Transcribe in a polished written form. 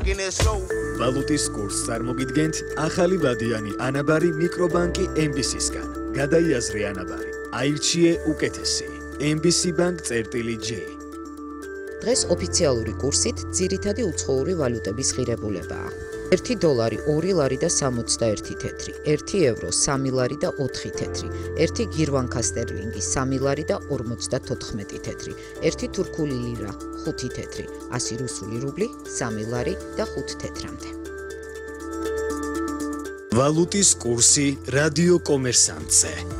making it slow. ვალუტის კურსს წარმოგიდგენთ ახალი ვადიანი ანაბარი მიკრობანკი MBC-სგან. გადაიაზრე ანაბარი. აირჩიე უკეთესი. MBC Bank-J. დღეს ოფიციალური კურსით ძირითადი უცხოური ვალუტების ღირებულებაა. 1 დოლარი 2 ლარი და 61 თეთრი, 1 ევრო 3 ლარი და 4 თეთრი, 1 გირვანკა სტერლინგი 3 ლარი და 54 თეთრი, 1 თურქული ლირა 5 თეთრი, 100 რუსული რუბლი 3 ლარი და 5 თეთრამდე. ვალუტის კურსი რადიო კომერსანტზე.